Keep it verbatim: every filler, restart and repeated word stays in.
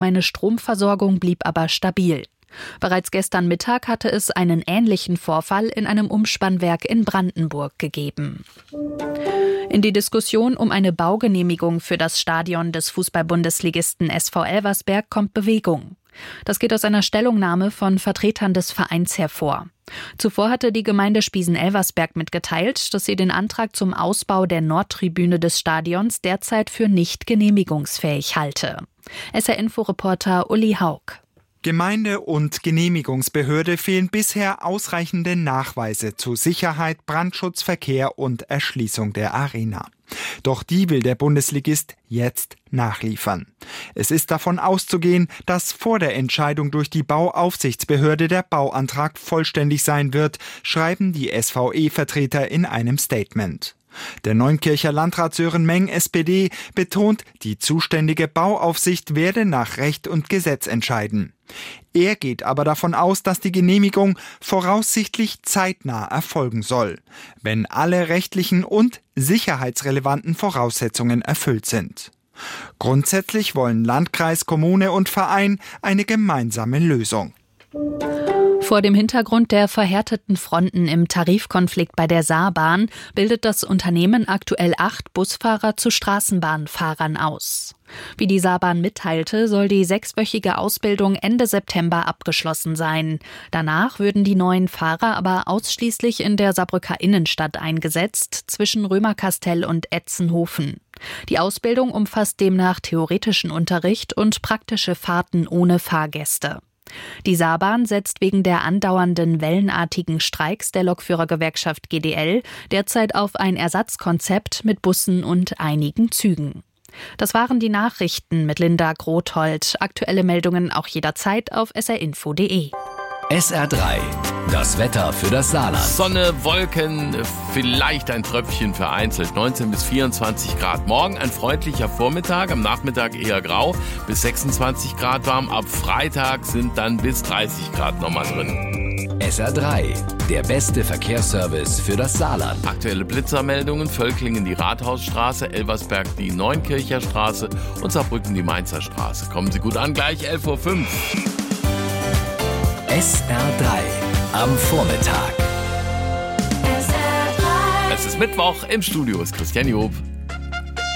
allgemeine Stromversorgung blieb aber stabil. Bereits gestern Mittag hatte es einen ähnlichen Vorfall in einem Umspannwerk in Brandenburg gegeben. In die Diskussion um eine Baugenehmigung für das Stadion des Fußball-Bundesligisten S V Elversberg kommt Bewegung. Das geht aus einer Stellungnahme von Vertretern des Vereins hervor. Zuvor hatte die Gemeinde Spiesen-Elversberg mitgeteilt, dass sie den Antrag zum Ausbau der Nordtribüne des Stadions derzeit für nicht genehmigungsfähig halte. S R-Info-Reporter Uli Haug. Gemeinde und Genehmigungsbehörde fehlen bisher ausreichende Nachweise zu Sicherheit, Brandschutz, Verkehr und Erschließung der Arena. Doch die will der Bundesligist jetzt nachliefern. Es ist davon auszugehen, dass vor der Entscheidung durch die Bauaufsichtsbehörde der Bauantrag vollständig sein wird, schreiben die S V E-Vertreter in einem Statement. Der Neunkircher Landrat Sören Meng, S P D, betont, die zuständige Bauaufsicht werde nach Recht und Gesetz entscheiden. Er geht aber davon aus, dass die Genehmigung voraussichtlich zeitnah erfolgen soll, wenn alle rechtlichen und sicherheitsrelevanten Voraussetzungen erfüllt sind. Grundsätzlich wollen Landkreis, Kommune und Verein eine gemeinsame Lösung. Vor dem Hintergrund der verhärteten Fronten im Tarifkonflikt bei der Saarbahn bildet das Unternehmen aktuell acht Busfahrer zu Straßenbahnfahrern aus. Wie die Saarbahn mitteilte, soll die sechswöchige Ausbildung Ende September abgeschlossen sein. Danach würden die neuen Fahrer aber ausschließlich in der Saarbrücker Innenstadt eingesetzt, zwischen Römerkastell und Etzenhofen. Die Ausbildung umfasst demnach theoretischen Unterricht und praktische Fahrten ohne Fahrgäste. Die Saarbahn setzt wegen der andauernden wellenartigen Streiks der Lokführergewerkschaft G D L derzeit auf ein Ersatzkonzept mit Bussen und einigen Zügen. Das waren die Nachrichten mit Linda Grothold. Aktuelle Meldungen auch jederzeit auf s r info punkt d e. S R drei, das Wetter für das Saarland. Sonne, Wolken, vielleicht ein Tröpfchen vereinzelt. neunzehn bis vierundzwanzig Grad. Morgen ein freundlicher Vormittag, am Nachmittag eher grau, bis sechsundzwanzig Grad warm. Ab Freitag sind dann bis dreißig Grad nochmal drin. S R drei, der beste Verkehrsservice für das Saarland. Aktuelle Blitzermeldungen: Völklingen die Rathausstraße, Elversberg die Neunkircher Straße und Saarbrücken die Mainzer Straße. Kommen Sie gut an, gleich elf Uhr fünf. S R drei am Vormittag. Es ist Mittwoch, im Studio ist Christian Job.